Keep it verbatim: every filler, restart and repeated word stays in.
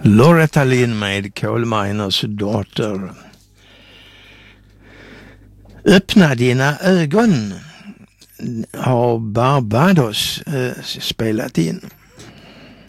Loretta Lynn med Coal Miners Daughter. Öppna dina ögon har Barbados eh, spelat in.